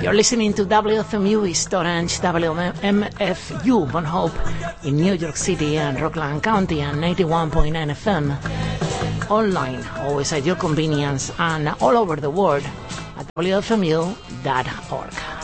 You're listening to WFMU East Orange, WMFU Bon Hope in New York City and Rockland County, and 91.9 FM. Online, always at your convenience, and all over the world at WFMU.org.